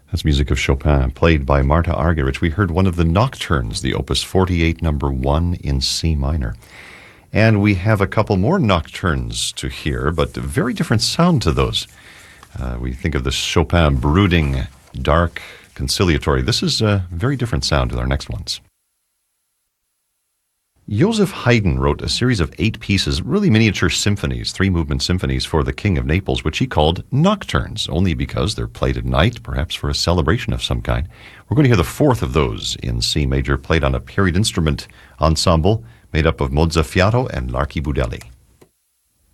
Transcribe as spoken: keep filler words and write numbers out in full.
That's music of Chopin, played by Marta Argerich. We heard one of the nocturnes, the Opus forty-eight, number one in C minor. And we have a couple more nocturnes to hear, but a very different sound to those. Uh, we think of the Chopin brooding, dark, conciliatory. This is a very different sound to our next ones. Joseph Haydn wrote a series of eight pieces, really miniature symphonies, three-movement symphonies for the King of Naples, which he called nocturnes, only because they're played at night, perhaps for a celebration of some kind. We're going to hear the fourth of those in C major, played on a period instrument ensemble made up of mozzafiato and l'archibudelli.